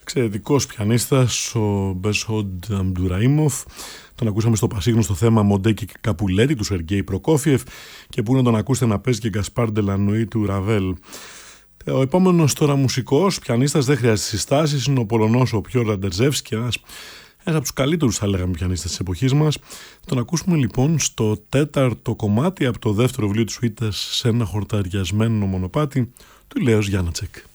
Εξαιρετικός πιανίστας ο Μπεσχόντ Αμπντουραήμοφ. Τον ακούσαμε στο πασίγνωστο θέμα Μοντέκι Καπουλέτη του Σεργέη Προκόφιεφ και πού να τον ακούσετε να παίζει και Γκασπάρ Ντελανοή του Ραβέλ. Ο επόμενος τώρα μουσικός πιανίστας, δεν χρειάζεται συστάσεις, είναι ο Πολωνός ο Πιόρ Ραντερζεύσκι, ένας από τους καλύτερους θα λέγαμε πιανίστες της εποχής μας. Τον ακούσουμε λοιπόν στο τέταρτο κομμάτι από το δεύτερο βιβλίο του Σουίτας, σε ένα χορταριασμένο μονοπάτι του Λέος Γιάννατσεκ.